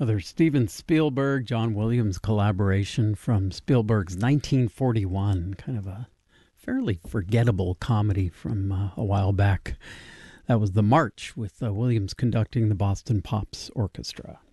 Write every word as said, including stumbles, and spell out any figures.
Other Steven Spielberg, John Williams collaboration from Spielberg's nineteen forty-one, kind of a fairly forgettable comedy from uh, a while back. That was The March with uh, Williams conducting the Boston Pops Orchestra.